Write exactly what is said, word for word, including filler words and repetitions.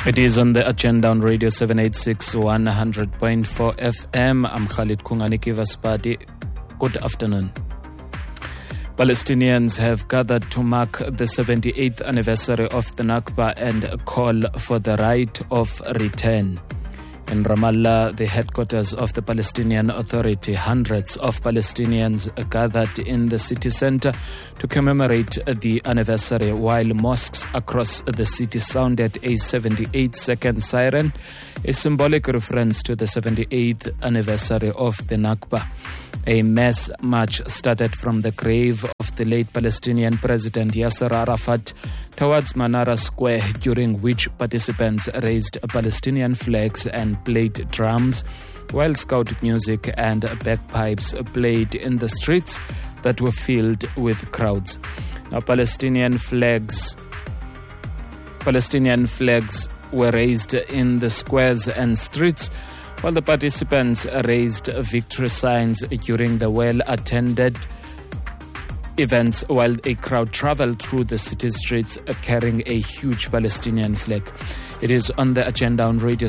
It is on the agenda on Radio seven eighty-six, one hundred point four F M. I'm Khalid Kungani Kivaspati. Good afternoon. Palestinians have gathered to mark the seventy-eighth anniversary of the Nakba and call for the right of return. In Ramallah, the headquarters of the Palestinian Authority, hundreds of Palestinians gathered in the city center to commemorate the anniversary, while mosques across the city sounded a seventy-eight second siren, a symbolic reference to the seventy-eighth anniversary of the Nakba. A mass march started from the grave of the late Palestinian President Yasser Arafat towards Manara Square, during which participants raised Palestinian flags and played drums, while scout music and bagpipes played in the streets that were filled with crowds. Now, Palestinian flags, Palestinian flags were raised in the squares and streets, while the participants raised victory signs during the well-attended events, while a crowd traveled through the city streets carrying a huge Palestinian flag. It is on the agenda on Radio